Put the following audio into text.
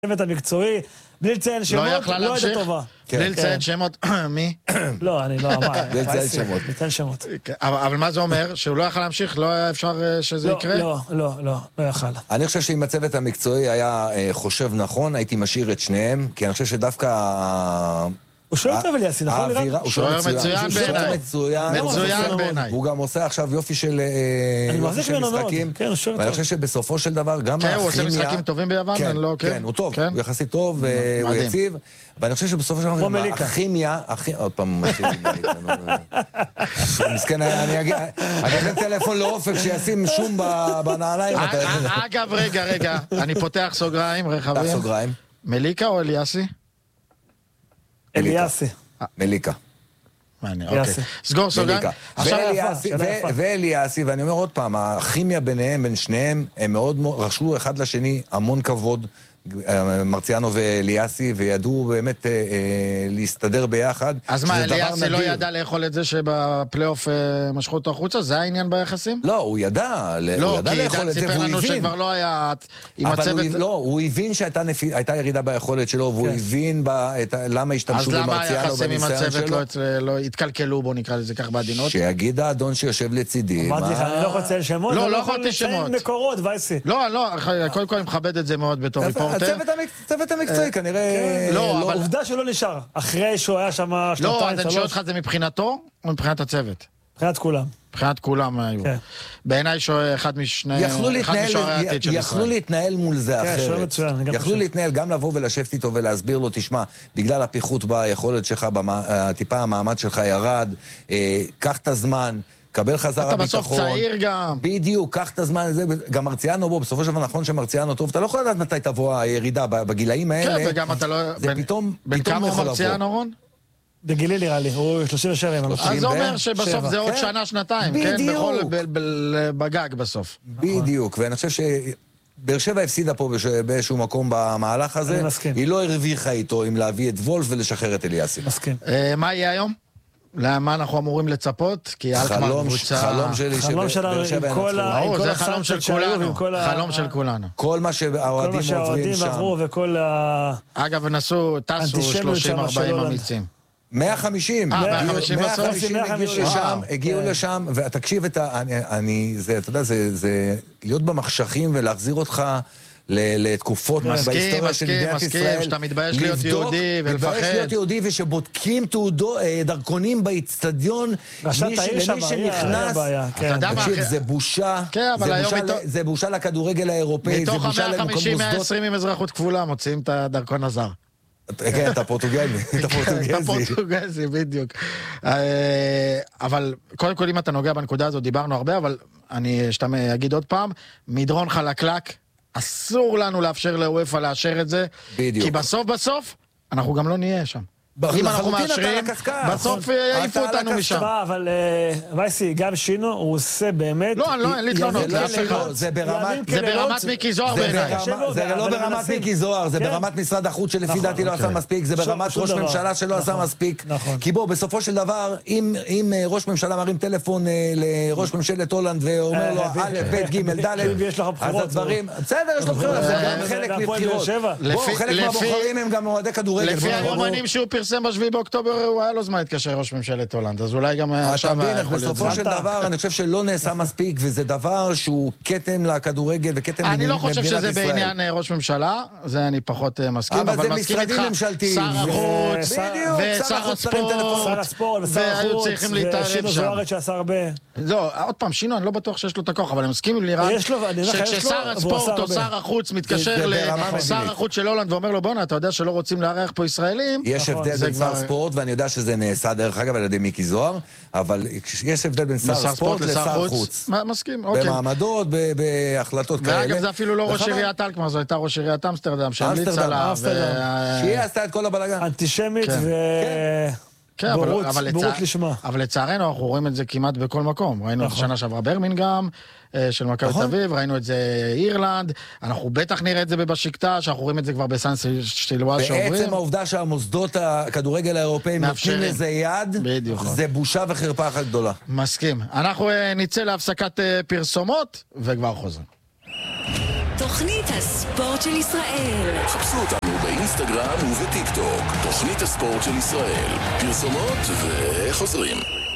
הצוות המקצועי, בלי לציין שמות, לא הייתה טובה. בלי לציין שמות, מי? לא, אני לא אמר. בלי לציין שמות. לציין שמות. אבל מה זה אומר? שהוא לא יכל להמשיך? לא היה אפשר שזה יקרה? לא יכל. אני חושב שאם הצוות המקצועי היה חושב נכון, הייתי משאיר את שניהם, כי אני חושב שדווקא... הוא שואל טוב אליאסי, נכון? הוא שואל מצוין בעיניי. מצוין בעיניי. הוא גם עושה עכשיו יופי של משחקים. ואני חושב שבסופו של דבר גם כן, הוא עושה משחקים טובים ביוון? כן, הוא טוב. הוא יחסית טוב, הוא יציב. ואני חושב שבסופו של דבר הכימיה... עוד פעם, מסכן, אני אגיד טלפון לאופק שישים שום בנעליים. אגב, רגע, אני פותח סוגריים, רחבים. פתח סוגריים. מליקה או אליאסי? אליאסי. מליקה. אוקיי. סגור סוגריים. ואליאסי, ואני אומר עוד פעם, הכימיה ביניהם, בין שניהם, הם מאוד רשו אחד לשני המון כבוד, מרציאנו ואליאסי, וידעו באמת להסתדר ביחד. אז מה, אליאסי לא ידע לאכול את זה שבפלייאוף משכו אותו החוצה? זה העניין ביחסים? לא, הוא ידע לאכול את זה, והוא הבין. שכבר לא היה עם הצוות... לא, הוא הבין שהייתה ירידה ביכולת שלו, והוא הבין למה השתמשו במרציאנו בניסיון שלו. אז למה היחסים עם הצוות לא התקלקלו, בוא נקרא לזה כך בעדינות? שיגיד האדון שיושב לצידי. אמרתי לך, אני לא יכול לציין שמות, לא יכול לציין מקורות, וייסי. לא, קודם כל אני מכבד את זה מאוד בתור ריפורטר. הצוות המקצועי כנראה... לא, אבל עובדה שלא נשאר. אחרי שהוא היה שם שנתיים, לא, אז אני שואל אותך, זה מבחינתו או מבחינת הצוות? מבחינת כולם. מבחינת כולם היו. בעיניי אחד משני... יכלו להתנהל מול זה אחרת. יכלו להתנהל, גם לבוא ולשבת איתו ולהסביר לו, תשמע, בגלל הפיחות ביכולת שלך, טיפה המעמד שלך ירד, קח את הזמן, קבל חזרה ביטחון. אתה בסוף צעיר גם. בדיוק, קח את הזמן הזה. גם מרציאנו בו, בסופו של דבר נכון שמרציאנו טוב, אתה לא יכול לדעת מתי תבוא הירידה בגילאים האלה. כן, וגם אתה לא... זה פתאום יכול לבוא. בן כמה מרציאנו, רון? בגילי נראה לי, הוא 37. אז זה אומר שבסוף זה עוד שנה, שנתיים, כן? בגג בסוף. בדיוק, ואני חושב שבאר שבע הפסידה פה באיזשהו מקום במהלך הזה. היא לא הרוויחה איתו עם להביא את וולף ולשחרר את אליאסי. מסכים. מה יהיה היום? למה אנחנו אמורים לצפות? כי אלקמר קבוצה... חלום שלי שבאר שבע ינצחו. זה חלום של כולנו. חלום של כולנו. כל מה שהאוהדים עוברים שם. וכל אגב, טסו 30-40 אמיצים. 150. 150 הגיעו לשם, ותקשיב אתה יודע, זה להיות במחשכים ולהחזיר אותך לתקופות בהיסטוריה של מדינת ישראל. שאתה מתבייש להיות יהודי ולפחד. מתבייש להיות יהודי ושבודקים דרכונים באצטדיון, למי שנכנס. תקשיב, זה בושה. זה בושה לכדורגל האירופאי. מתוך ה-150-120 עם אזרחות כפולה מוציאים את הדרכון הזר. כן, אתה פורטוגזי. אתה פורטוגזי, בדיוק. אבל קודם כל, אם אתה נוגע בנקודה הזאת, דיברנו הרבה, אבל אני אגיד עוד פעם, מדרון חלקלק, אסור לנו לאפשר לאופה לאשר את זה, כי בסוף, אנחנו גם לא נהיה שם. אם אנחנו מאשרים, בסוף יעיפו אותנו משם. אבל וייסי, גם שינו, הוא עושה באמת... לא, אין לי תלונות. זה ברמת מיקי זוהר בעיניי. זה לא ברמת מיקי זוהר, זה ברמת משרד החוץ שלפי דעתי לא עשה מספיק, זה ברמת ראש ממשלה שלא עשה מספיק. כי בוא, בסופו של דבר, אם ראש ממשלה מרים טלפון לראש ממשלת הולנד ואומר לו, א', ב', ג', ד', אז הדברים... בסדר, יש לו בחירות, זה גם חלק מבחירות. בוא, חלק מהבוחרים הם גם אוהדי כדורגל. לפי היומנים שהוא פרסם ב7 באוקטובר, הוא היה לו זמן להתקשר ראש ממשלת הולנד, אז אולי גם עכשיו... בסופו של דבר, אני חושב שלא נעשה מספיק, וזה דבר שהוא קטם לכדורגל וקטם אני לא חושב שזה בעניין ראש ממשלה, זה אני פחות מסכים, אבל מסכים איתך, שר החוץ, ושר הספורט, והיו צריכים להתערב שם. שינו זוארץ שעשה הרבה. לא, עוד פעם, שינו, אני לא בטוח שיש לו את הכוח, אבל הם מסכימים לי רק שכששר הספורט או שר החוץ מתקשר לשר החוץ של הולנד ואומר לו, בונה, אתה יודע שלא רוצים לארח פה ישראלים, יש הבדל בין שר ספורט, ואני יודע שזה נעשה דרך אגב על ידי מיקי זוהר, אבל יש הבדל בין שר ספורט לשר חוץ. מסכים, אוקיי. במעמדות, בהחלטות כאלה. ואגב, זה אפילו לא ראש עיריית אלקמר, זו הייתה ראש עיריית אמסטרדם, שהמליץ עליו. שהיא עשתה את כל הבלגן. אנטישמית בורות לשמה. אבל לצערנו אנחנו רואים את זה כמעט בכל מקום. ראינו את השנה שעברה ברמינגהאם של מכבי תל אביב, ראינו את זה אירלנד, אנחנו בטח נראה את זה בבשיקטש, אנחנו רואים את זה כבר בסן סילואס שעוברים. בעצם העובדה שהמוסדות הכדורגל האירופאים נותנים לזה יד, זה בושה וחרפה אחת גדולה. מסכים. אנחנו נצא להפסקת פרסומות וכבר חוזרים. תוכנית הספורט של ישראל. חפשו אותנו באינסטגרם ובטיק טוק, תוכנית הספורט של ישראל. פרסומות וחוזרים.